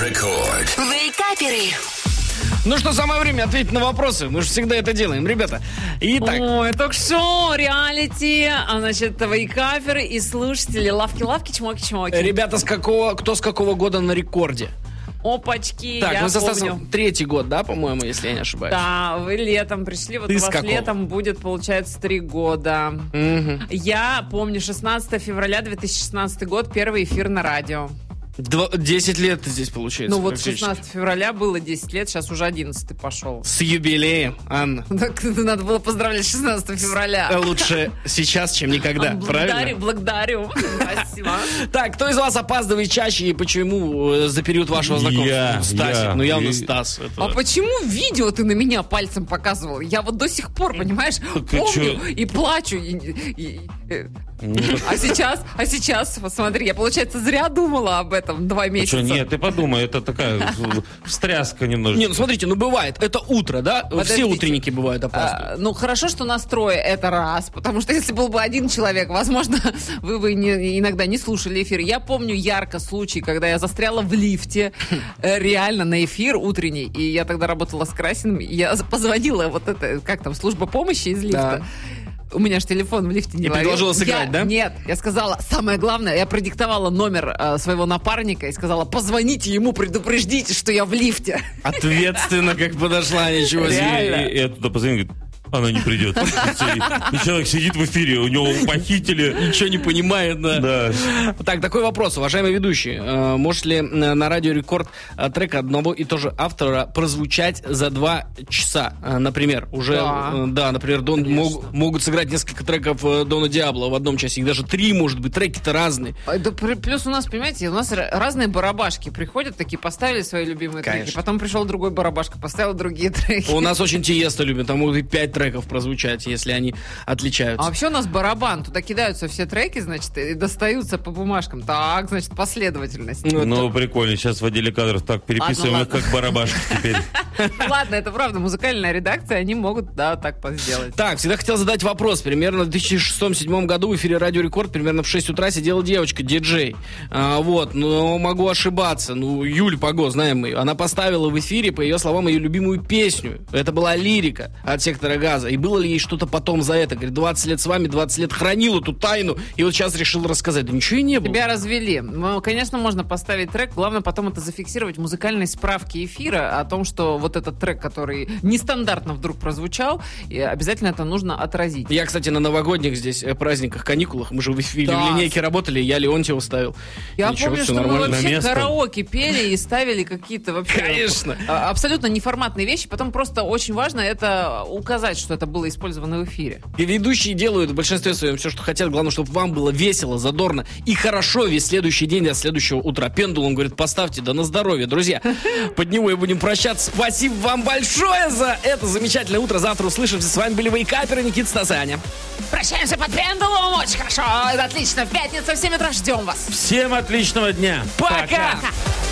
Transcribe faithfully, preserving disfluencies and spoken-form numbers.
Рекорд. Вейкаперы. Ну что, самое время ответить на вопросы. Мы же всегда это делаем, ребята. Итак. Ой, ток-шоу, реалити, а, значит, вейкаперы и слушатели. Лавки-лавки, чмоки-чмоки. Ребята, с какого, кто с какого года на рекорде? Опачки, Так, я мы со помню. Стасом третий год, да, по-моему, если я не ошибаюсь? Да, вы летом пришли, вот Ты у с вас какого? летом будет, получается, три года. Мгм. Я помню, шестнадцатого февраля две тысячи шестнадцатый год, первый эфир на радио. Два- десять лет здесь получается. Ну вот практически. шестнадцатого февраля было десять лет, сейчас уже одиннадцатый пошел. С юбилеем, Анна. Так надо было поздравлять шестнадцатого февраля. Лучше сейчас, чем никогда, Благодарю, правильно? благодарю. Спасибо. Так, кто из вас опаздывает чаще и почему э, за период вашего знакомства? Я, Ну, Стасик, я. ну явно И- Стас. это- А почему видео ты на меня пальцем показывал? Я вот до сих пор, понимаешь, ты помню чё? и плачу. и- и- и- Ну, А сейчас, а сейчас, посмотри, я, получается, зря думала об этом два Что, месяца. нет, ты подумай, это такая встряска немножко. Не, ну смотрите, ну бывает, это утро, да? Все Подождите. утренники бывают опаздывают. А, ну, хорошо, что нас трое, это раз. Потому что если был бы один человек, возможно, вы бы не- иногда не слушали эфир. Я помню ярко случай, когда я застряла в лифте, э, реально на эфир утренний. И я тогда работала с Красиным. и Я позвонила, вот это, как там, служба помощи из лифта. У меня же телефон в лифте не И ловил. предложила сыграть, Я- да? Нет, я сказала, самое главное, я продиктовала номер э, своего напарника и сказала, позвоните ему, предупредите, что я в лифте. Ответственно, как подошла, ничего себе. Реально. И, и я туда позвонил, говорит, она не придет. И человек сидит в эфире, у него похитили. Ничего не понимает, да. Да. Так, такой вопрос, уважаемый ведущий. Э, Может ли э, на радио Рекорд э, трек одного и того же автора прозвучать за два часа? Э, Например, уже, Да. э, да, например, Дон, Конечно. мог- могут сыграть несколько треков э, Дона Диабло в одном часе. Их даже три, может быть, треки-то разные. А, да, при- плюс у нас, понимаете, у нас р- разные барабашки приходят, такие поставили свои любимые треки, Конечно. потом пришел другой барабашка, поставил другие треки. У нас очень Тиесто любят, там могут и пять треков прозвучать, если они А отличаются. вообще у нас барабан, туда кидаются все треки, значит, и достаются по бумажкам. Так, значит, последовательность. Ну, это- Ну, прикольно, сейчас в отделе кадров так переписываем Ладно, их, как барабашки теперь. Ладно, это правда, музыкальная редакция, они могут, да, так сделать. Так, всегда хотел задать вопрос. Примерно в две тысячи шестом-седьмом году в эфире Радио Рекорд примерно в шесть утра сидела девочка, диджей. А, вот, но могу ошибаться. Ну, Юль Паго, знаем мы ее. Она поставила в эфире, по ее словам, ее любимую песню. Это была лирика от «Сектора газа». И было ли ей что-то потом за это? Говорит, двадцать лет с вами, двадцать лет хранил эту тайну, и вот сейчас решил рассказать. Да ничего и не было. Тебя развели. Ну, конечно, можно поставить трек. Главное потом это зафиксировать в музыкальной справке эфира о том, что вот этот трек, который нестандартно вдруг прозвучал, и обязательно это нужно отразить. Я, кстати, на новогодних здесь э, праздниках, каникулах, мы же в эфире Да. в линейке работали, я Леонтьева ставил. Я Ничего, помню, всё что мы нормально. вообще место. караоке пели и ставили какие-то вообще Конечно. а, абсолютно неформатные вещи. Потом просто очень важно это указать, что это было использовано в эфире. И ведущие делают в большинстве своем все, что хотят. Главное, чтобы вам было весело, задорно и хорошо весь следующий день до следующего утра. Пендулум говорит, поставьте, да на здоровье, друзья. Под него и будем прощаться. Спасибо вам большое за это замечательное утро. Завтра услышимся. С вами были вейкаперы Никита, Стас и Аня. Прощаемся под пендулом. Очень хорошо. Это отлично. В пятницу в семь утра ждем вас. Всем отличного дня. Пока! Пока.